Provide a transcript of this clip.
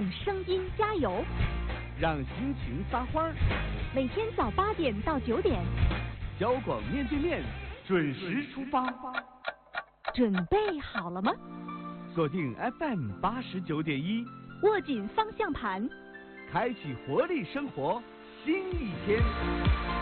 用声音加油， 让心情撒欢儿。 每天早8点到9点， 交广面对面准时出发。 准备好了吗？ 锁定 FM 89.1， 握紧方向盘， 开启活力生活新一天。